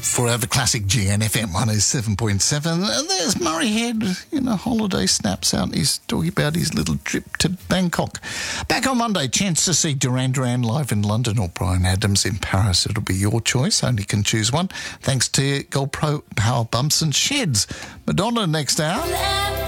Forever Classic GNFM 107.7. And there's Murray Head in a holiday snaps out. He's talking about his little trip to Bangkok. Back on Monday, chance to see Duran Duran live in London or Bryan Adams in Paris. It'll be your choice. Only can choose one. Thanks to Gold Pro Power Bumps and Sheds. Madonna next hour.